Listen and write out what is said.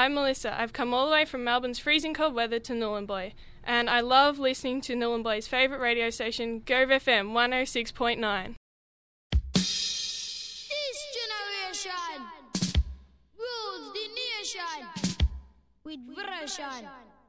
I'm Melissa. I've come all the way from Melbourne's freezing cold weather to Nhulunbuy, and I love listening to Nhulumbuy's favourite radio station, Gove FM 106.9. This generation rules the nation with version.